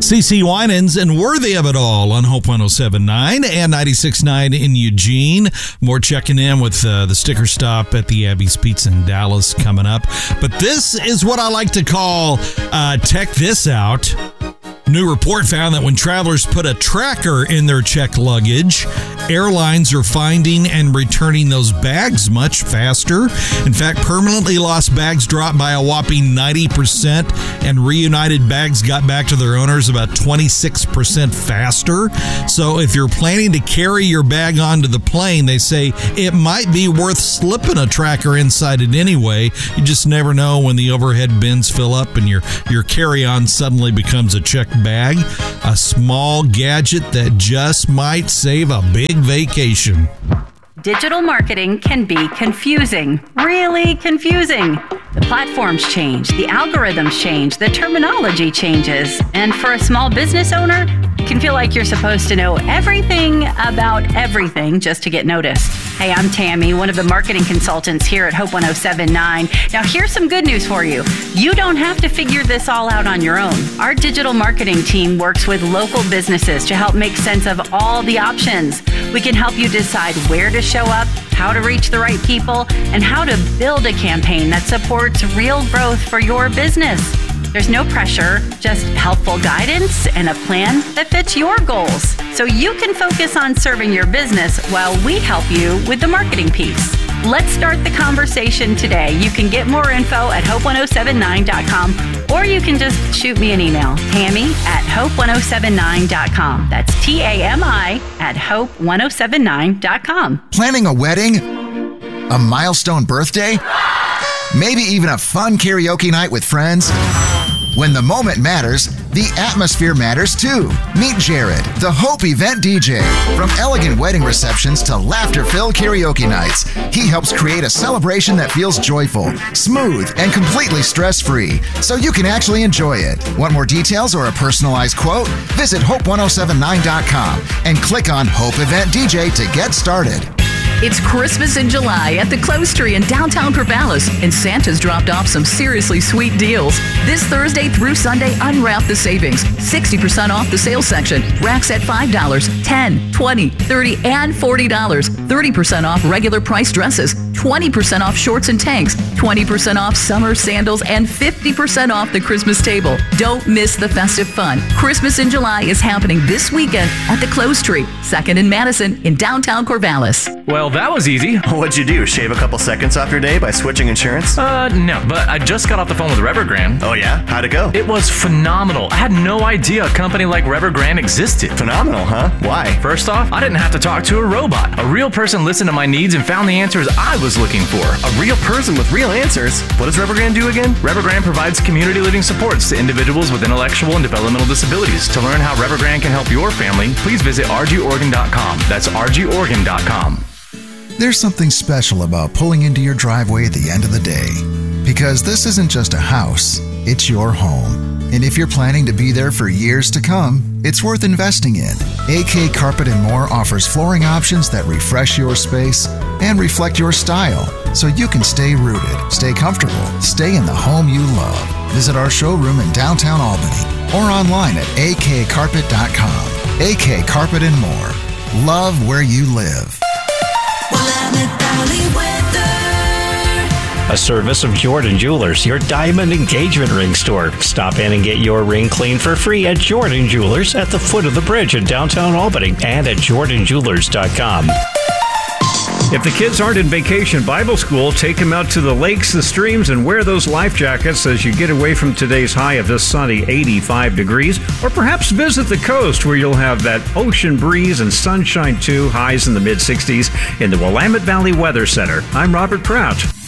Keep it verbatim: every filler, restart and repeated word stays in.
C C Winans and Worthy of It All on Hope one oh seven point nine and ninety-six point nine in Eugene. More checking in with uh, the sticker stop at the Abby's Pizza in Dallas coming up. But this is what I like to call uh, Check This Out. New report found that when travelers put a tracker in their checked luggage, airlines are finding and returning those bags much faster. In fact, permanently lost bags dropped by a whopping ninety percent, and reunited bags got back to their owners about twenty-six percent faster. So if you're planning to carry your bag onto the plane, they say it might be worth slipping a tracker inside it anyway. You just never know when the overhead bins fill up and your, your carry-on suddenly becomes a checked bag. A small gadget that just might save a big vacation. Digital marketing can be confusing, really confusing. The platforms change, the algorithms change, the terminology changes. And for a small business owner, it can feel like you're supposed to know everything about everything just to get noticed. Hey, I'm Tammy, one of the marketing consultants here at Hope one oh seven point nine. Now, here's some good news for you. You don't have to figure this all out on your own. Our digital marketing team works with local businesses to help make sense of all the options. We can help you decide where to show up, how to reach the right people, and how to build a campaign that supports real growth for your business. There's no pressure, just helpful guidance and a plan that fits your goals. So you can focus on serving your business while we help you with the marketing piece. Let's start the conversation today. You can get more info at hope one oh seven nine dot com, or you can just shoot me an email, Tammy at hope one oh seven nine dot com. That's T A M I at hope one oh seven nine dot com. Planning a wedding? A milestone birthday? Maybe even a fun karaoke night with friends? When the moment matters, the atmosphere matters too. Meet Jared, the Hope event D J. From elegant wedding receptions to laughter-filled karaoke nights, he helps create a celebration that feels joyful, smooth, and completely stress-free, so you can actually enjoy it. Want more details or a personalized quote? Visit hope one oh seven nine dot com and click on Hope Event D J to get started. It's Christmas in July at the Close Tree in downtown Corvallis, and Santa's dropped off some seriously sweet deals. This Thursday through Sunday, unwrap the savings. sixty percent off the sales section. Racks at five dollars, ten dollars, twenty dollars, thirty dollars, and forty dollars. thirty percent off regular price dresses. twenty percent off shorts and tanks. twenty percent off summer sandals, and fifty percent off the Christmas table. Don't miss the festive fun. Christmas in July is happening this weekend at the Close Tree, second and Madison in downtown Corvallis. Well, that was easy. What'd you do? Shave a couple seconds off your day by switching insurance? Uh, no, but I just got off the phone with Evergrande. Oh yeah? How'd it go? It was phenomenal. I had no idea a company like Evergrande existed. Phenomenal, huh? Why? First off, I didn't have to talk to a robot. A real person listened to my needs and found the answers I was looking for. A real person with real answers? What does Evergrande do again? Evergrande provides community living supports to individuals with intellectual and developmental disabilities. To learn how Evergrande can help your family, please visit r g organ dot com. That's r g organ dot com. There's something special about pulling into your driveway at the end of the day. Because this isn't just a house, it's your home. And if you're planning to be there for years to come, it's worth investing in. A K Carpet and More offers flooring options that refresh your space and reflect your style, so you can stay rooted, stay comfortable, stay in the home you love. Visit our showroom in downtown Albany or online at a k carpet dot com. A K Carpet and More. Love where you live. A service of Jordan Jewelers, your diamond engagement ring store. Stop in and get your ring cleaned for free at Jordan Jewelers at the foot of the bridge in downtown Albany and at jordan jewelers dot com. If the kids aren't in vacation Bible school, take them out to the lakes, the streams, and wear those life jackets as you get away from today's high of this sunny eighty-five degrees. Or perhaps visit the coast where you'll have that ocean breeze and sunshine too, highs in the mid sixties in the Willamette Valley Weather Center. I'm Robert Pratt.